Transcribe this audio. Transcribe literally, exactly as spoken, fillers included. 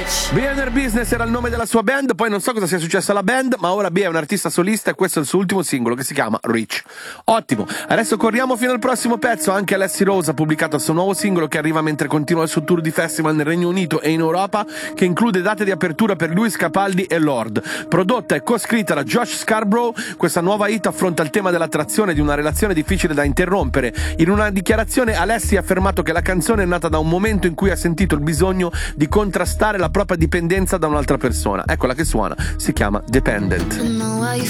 Billionaire Business era il nome della sua band, poi non so cosa sia successo alla band, ma ora B è un artista solista e questo è il suo ultimo singolo che si chiama Rich. Ottimo, adesso corriamo fino al prossimo pezzo. Anche Alessi Rose ha pubblicato il suo nuovo singolo che arriva mentre continua il suo tour di festival nel Regno Unito e in Europa, che include date di apertura per Luis Capaldi e Lord. Prodotta e co-scritta da Josh Scarborough, questa nuova hit affronta il tema dell'attrazione di una relazione difficile da interrompere. In una dichiarazione Alessi ha affermato che la canzone è nata da un momento in cui ha sentito il bisogno di contrastare la propria dipendenza da un'altra persona. Eccola che suona, si chiama Dependent.